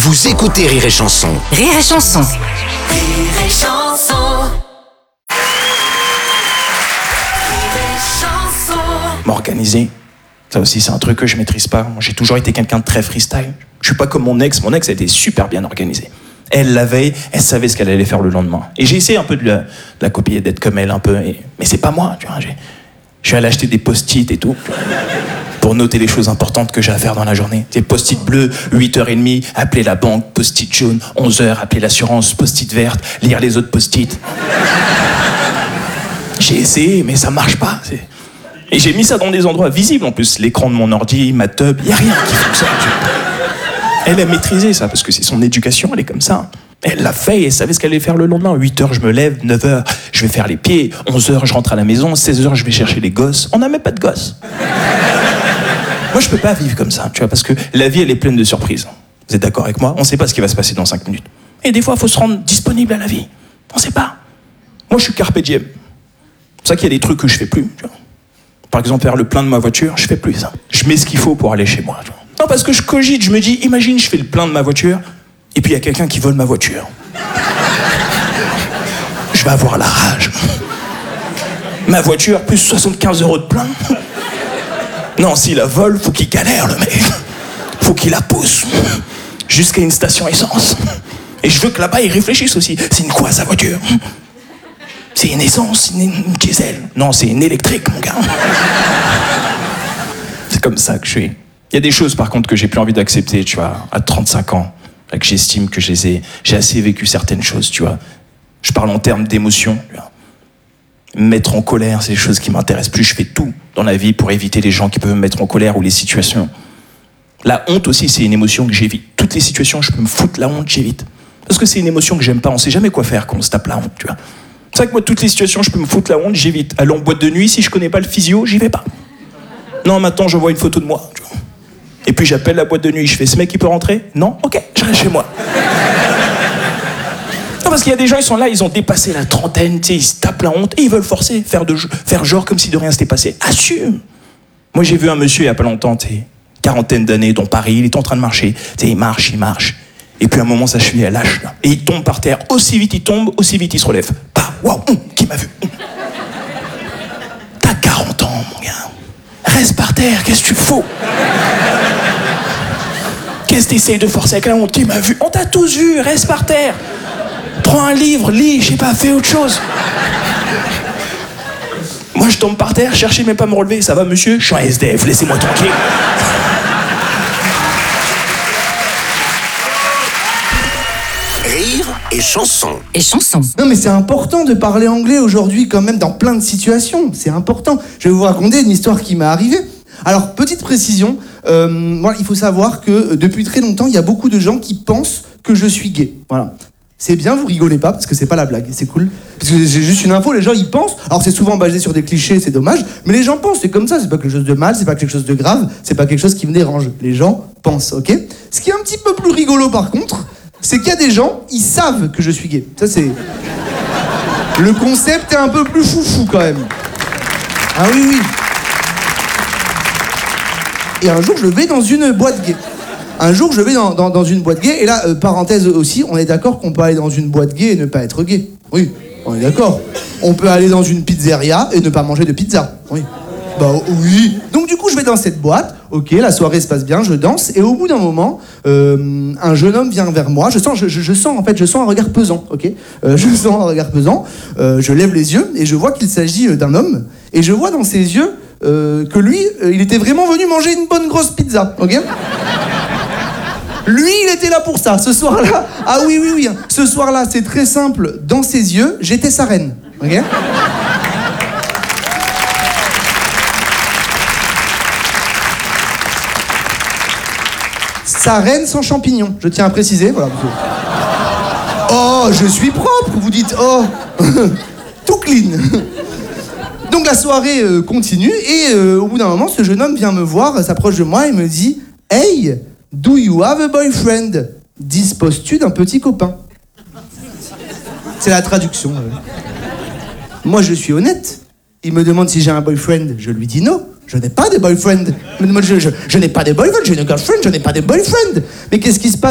Vous écoutez Rire et Chanson. Rire et Chanson. Rire et Chanson. Rire et Chanson. M'organiser, ça aussi c'est un truc que je maîtrise pas. Moi, j'ai toujours été quelqu'un de très freestyle. Je suis pas comme mon ex a été super bien organisée. Elle, la veille, elle savait ce qu'elle allait faire le lendemain. Et j'ai essayé un peu de la copier, d'être comme elle un peu. Mais c'est pas moi, tu vois. Je suis allé acheter des post-it et tout, pour noter les choses importantes que j'ai à faire dans la journée. Des post-it bleus, 8h30, appeler la banque, post-it jaune, 11h, appeler l'assurance, post-it verte, lire les autres post-it. J'ai essayé, mais ça marche pas. Et j'ai mis ça dans des endroits visibles en plus. L'écran de mon ordi, ma tub, y a rien qui fonctionne. Elle a maîtrisé ça, parce que c'est son éducation, elle est comme ça. Elle l'a fait et elle savait ce qu'elle allait faire le lendemain. 8h, je me lève, 9h, je vais faire les pieds, 11h, je rentre à la maison, 16h, je vais chercher les gosses. On n'a même pas de gosses. Moi, je peux pas vivre comme ça, tu vois, parce que la vie, elle est pleine de surprises. Vous êtes d'accord avec moi? On sait pas ce qui va se passer dans 5 minutes. Et des fois, il faut se rendre disponible à la vie. On sait pas. Moi, je suis carpe diem. C'est ça qu'il y a des trucs que je fais plus, tu vois. Par exemple, faire le plein de ma voiture, je fais plus ça. Je mets ce qu'il faut pour aller chez moi, tu vois. Non, parce que je cogite, je me dis, imagine, je fais le plein de ma voiture, et puis il y a quelqu'un qui vole ma voiture. Je vais avoir la rage. Ma voiture, plus 75 € de plein. Non, s'il la vole, faut qu'il galère, le mec. Faut qu'il la pousse jusqu'à une station essence. Et je veux que là-bas, ils réfléchissent aussi. C'est une quoi, sa voiture? C'est une essence, une diesel? Non, c'est une électrique, mon gars. C'est comme ça que je suis. Il y a des choses, par contre, que j'ai plus envie d'accepter, tu vois, à 35 ans. Que j'estime que j'ai assez vécu certaines choses, tu vois. Je parle en termes d'émotion, tu vois. Me mettre en colère, c'est des choses qui m'intéressent plus. Je fais tout dans la vie pour éviter les gens qui peuvent me mettre en colère ou les situations. La honte aussi, c'est une émotion que j'évite. Toutes les situations, je peux me foutre la honte, j'évite. Parce que c'est une émotion que j'aime pas. On sait jamais quoi faire quand on se tape la honte, tu vois. C'est vrai que moi, toutes les situations, je peux me foutre la honte, j'évite. Aller en boîte de nuit, si je connais pas le physio, j'y vais pas. Non, maintenant, je vois une photo de moi, tu vois. Et puis j'appelle la boîte de nuit, je fais, ce mec il peut rentrer? Non? Ok, je reste chez moi. Non, parce qu'il y a des gens, ils sont là, ils ont dépassé la trentaine, tu sais, ils se tapent la honte et ils veulent forcer, faire genre comme si de rien s'était passé. Assume! Moi j'ai vu un monsieur il y a pas longtemps, tu sais, quarantaine d'années, dans Paris, il est en train de marcher, tu sais, il marche. Et puis à un moment, sa cheville, elle lâche, là. Et il tombe par terre. Aussi vite il tombe, aussi vite il se relève. Bah, waouh, qui m'a vu? T'as 40 ans, mon gars. Reste par terre, qu'est-ce que tu fous? Qu'est-ce que t'essayes de forcer avec la honte? Qui m'a vu? On t'a tous vu, reste par terre. Prends un livre, lis, je sais pas, fais autre chose. Moi je tombe par terre, cherchez même pas à me relever. Ça va monsieur? Je suis un SDF, laissez-moi tranquille. Rire et Chanson. Et Chanson. Non mais c'est important de parler anglais aujourd'hui quand même dans plein de situations, c'est important. Je vais vous raconter une histoire qui m'est arrivée. Alors, petite précision, voilà, il faut savoir que depuis très longtemps, il y a beaucoup de gens qui pensent que je suis gay. Voilà. C'est bien, vous rigolez pas, parce que c'est pas la blague, c'est cool. Parce que c'est juste une info, les gens ils pensent, alors c'est souvent basé sur des clichés, c'est dommage, mais les gens pensent, c'est comme ça, c'est pas quelque chose de mal, c'est pas quelque chose de grave, c'est pas quelque chose qui me dérange. Les gens pensent, ok? Ce qui est un petit peu plus rigolo par contre, c'est qu'il y a des gens, ils savent que je suis gay. Ça c'est... Le concept est un peu plus foufou quand même. Ah oui, oui. Et un jour, je vais dans une boîte gay. Dans une boîte gay, et là, parenthèse aussi, on est d'accord qu'on peut aller dans une boîte gay et ne pas être gay. Oui, on est d'accord. On peut aller dans une pizzeria et ne pas manger de pizza. Oui. Bah oui. Donc du coup, je vais dans cette boîte, ok, la soirée se passe bien, je danse, et au bout d'un moment, un jeune homme vient vers moi, je sens un regard pesant, ok. Je sens un regard pesant, je lève les yeux, et je vois qu'il s'agit d'un homme, et je vois dans ses yeux que lui, il était vraiment venu manger une bonne grosse pizza, ok. Lui, il était là pour ça, ce soir-là. Ah oui, ce soir-là, c'est très simple, dans ses yeux, j'étais sa reine, ok. Sa reine sans champignons, je tiens à préciser, voilà. Oh, je suis propre, vous dites, oh, tout clean. Donc la soirée continue et au bout d'un moment, ce jeune homme vient me voir, s'approche de moi et me dit « Hey, do you have a boyfriend? Disposes-tu d'un petit copain ?» C'est la traduction. Moi, je suis honnête. Il me demande si j'ai un boyfriend. Je lui dis non. Je n'ai pas de boyfriend. Je n'ai pas de boyfriend, je n'ai girlfriend. Mais qu'est-ce qui se passe ?